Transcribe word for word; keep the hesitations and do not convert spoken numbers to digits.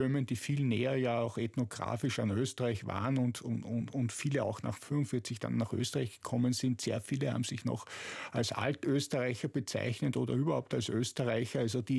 Böhmen, die viel näher ja auch ethnografisch an Österreich waren und, und, und, und viele auch nach fünfundvierzig dann nach Österreich gekommen sind. Sehr viele haben sich noch als Altösterreicher bezeichnet oder überhaupt als Österreicher. Also die